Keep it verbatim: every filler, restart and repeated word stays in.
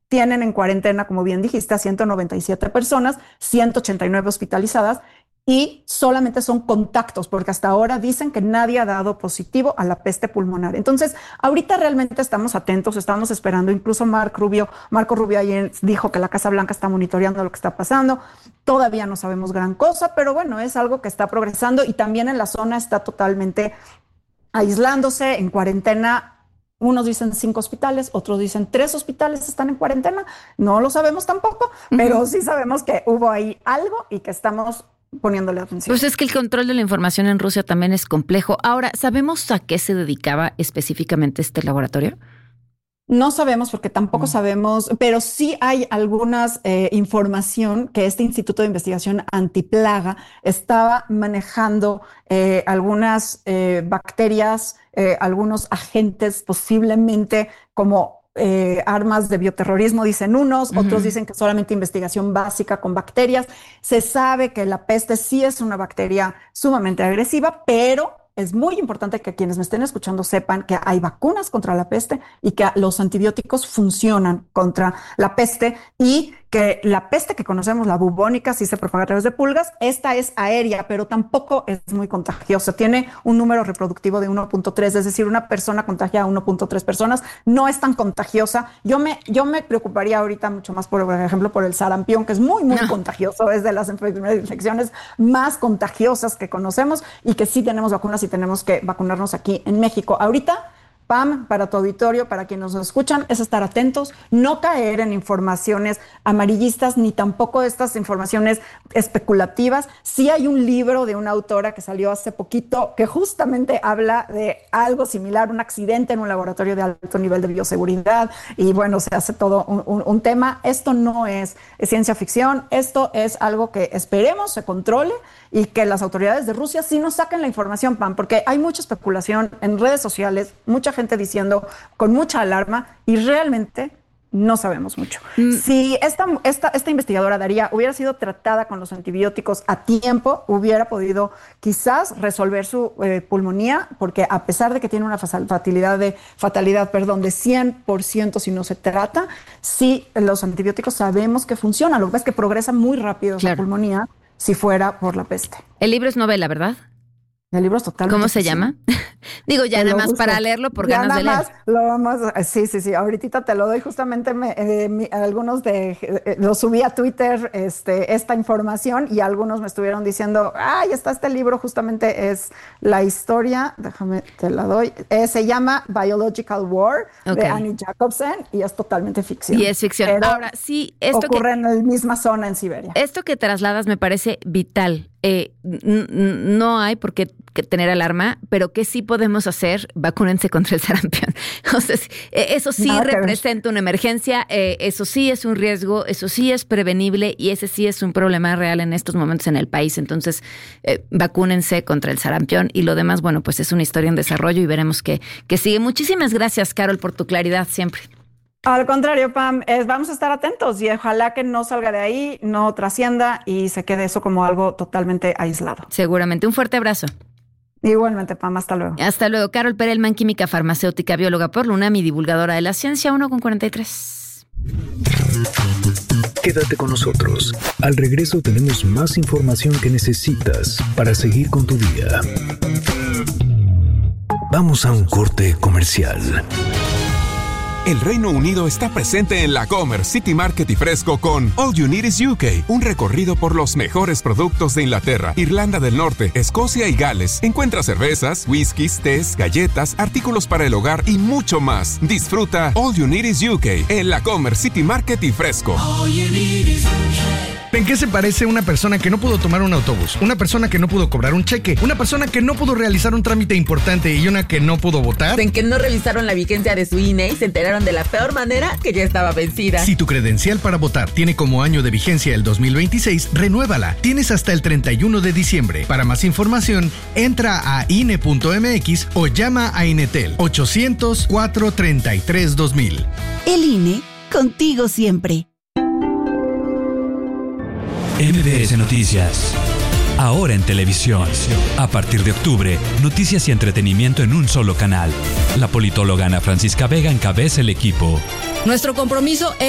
tienen en cuarentena, como bien dijiste, a ciento noventa y siete personas, ciento ochenta y nueve hospitalizadas, y solamente son contactos, porque hasta ahora dicen que nadie ha dado positivo a la peste pulmonar. Entonces, ahorita realmente estamos atentos, estamos esperando. Incluso Marco Rubio, Marco Rubio ayer dijo que la Casa Blanca está monitoreando lo que está pasando. Todavía no sabemos gran cosa, pero bueno, es algo que está progresando, y también en la zona está totalmente aislándose, en cuarentena. Unos dicen cinco hospitales, otros dicen tres hospitales están en cuarentena. No lo sabemos tampoco, uh-huh. pero sí sabemos que hubo ahí algo y que estamos poniéndole atención. Pues es que el control de la información en Rusia también es complejo. Ahora, ¿sabemos a qué se dedicaba específicamente este laboratorio? No sabemos, porque tampoco mm. sabemos, pero sí hay algunas eh, información que este Instituto de Investigación Antiplaga estaba manejando eh, algunas eh, bacterias, eh, algunos agentes posiblemente como Eh, armas de bioterrorismo, dicen unos, uh-huh. otros dicen que solamente investigación básica con bacterias. Se sabe que la peste sí es una bacteria sumamente agresiva, pero es muy importante que quienes me estén escuchando sepan que hay vacunas contra la peste y que los antibióticos funcionan contra la peste, y que la peste que conocemos, la bubónica, sí se propaga a través de pulgas. Esta es aérea, pero tampoco es muy contagiosa. Tiene un número reproductivo de uno punto tres, es decir, una persona contagia a uno punto tres personas. No es tan contagiosa. Yo me, yo me preocuparía ahorita mucho más, por ejemplo, por el sarampión, que es muy, muy no. contagioso. Es de las infecciones más contagiosas que conocemos, y que sí tenemos vacunas y tenemos que vacunarnos aquí en México. Ahorita, Pam, para tu auditorio, para quienes nos escuchan, es estar atentos, no caer en informaciones amarillistas, ni tampoco estas informaciones especulativas. Sí hay un libro de una autora que salió hace poquito que justamente habla de algo similar, un accidente en un laboratorio de alto nivel de bioseguridad, y bueno, se hace todo un, un, un tema. Esto no es, es ciencia ficción, esto es algo que esperemos se controle, y que las autoridades de Rusia sí nos saquen la información, Pam, porque hay mucha especulación en redes sociales, mucha gente diciendo con mucha alarma, y realmente no sabemos mucho. Mm. Si esta, esta, esta investigadora, Daría, hubiera sido tratada con los antibióticos a tiempo, hubiera podido quizás resolver su eh, pulmonía, porque a pesar de que tiene una fatalidad de, fatalidad, perdón, de cien por ciento si no se trata, sí los antibióticos sabemos que funcionan. Lo que pasa es que progresa muy rápido claro. la pulmonía si fuera por la peste. El libro es novela, ¿verdad? El libro es totalmente. ¿Cómo se llama? Digo, ya nada más para leerlo por ganas de leer. Más lo vamos, sí, sí, sí. Ahorita te lo doy. Justamente me, eh, mi, algunos de eh, lo subí a Twitter, este, esta información, y algunos me estuvieron diciendo, ay, está este libro, justamente es la historia, déjame, te la doy. Eh, se llama Biological War, okay. de Annie Jacobsen, y es totalmente ficción. Y es ficción. Pero ahora sí, esto ocurre que, en la misma zona en Siberia. Esto que trasladas me parece vital. Eh, n- n- no hay por qué tener alarma, pero ¿qué sí podemos hacer? Vacúnense contra el sarampión. O sea, eso sí no, representa una emergencia, eh, eso sí es un riesgo, eso sí es prevenible, y ese sí es un problema real en estos momentos en el país. Entonces, eh, vacúnense contra el sarampión, y lo demás, bueno, pues es una historia en desarrollo y veremos qué, qué sigue. Muchísimas gracias, Carol, por tu claridad siempre. Al contrario, Pam, es, vamos a estar atentos, y ojalá que no salga de ahí, no trascienda y se quede eso como algo totalmente aislado. Seguramente. Un fuerte abrazo. Igualmente, Pam, hasta luego. Hasta luego. Carol Perelman, química farmacéutica, bióloga por la UNAM y divulgadora de la ciencia. uno con cuarenta y tres. Quédate con nosotros. Al regreso tenemos más información que necesitas para seguir con tu día. Vamos a un corte comercial. El Reino Unido está presente en la Comer City Market y Fresco con All You Need Is U K, un recorrido por los mejores productos de Inglaterra, Irlanda del Norte, Escocia y Gales. Encuentra cervezas, whiskies, tés, galletas, artículos para el hogar y mucho más. Disfruta All You Need Is U K en la Comer City Market y Fresco. All you need is U K. ¿En qué se parece una persona que no pudo tomar un autobús, una persona que no pudo cobrar un cheque, una persona que no pudo realizar un trámite importante y una que no pudo votar? En que no revisaron la vigencia de su I N E y se enteraron de la peor manera que ya estaba vencida. Si tu credencial para votar tiene como año de vigencia el dos mil veintiséis, renuévala. Tienes hasta el treinta y uno de diciembre. Para más información, entra a I N E punto M X o llama a Inetel ochocientos, cuatrocientos treinta y tres, dos mil. El I N E, contigo siempre. M B S Noticias. Ahora en televisión. A partir de octubre, noticias y entretenimiento en un solo canal. La politóloga Ana Francisca Vega encabeza el equipo. Nuestro compromiso es